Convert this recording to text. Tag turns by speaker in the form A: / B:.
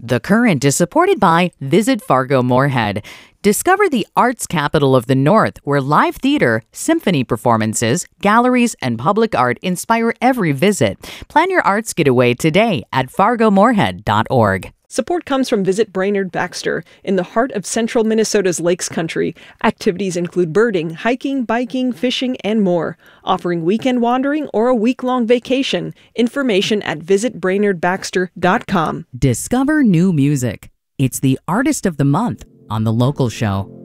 A: The Current is supported by Visit Fargo Moorhead. Discover the arts capital of the North, where live theater, symphony performances, galleries, and public art inspire every visit. Plan your arts getaway today at fargomoorhead.org.
B: Support comes from Visit Brainerd Baxter in the heart of central Minnesota's Lakes Country. Activities include birding, hiking, biking, fishing, and more. Offering weekend wandering or a week-long vacation. Information at visitbrainerdbaxter.com.
A: Discover new music. It's the Artist of the Month on The Local Show.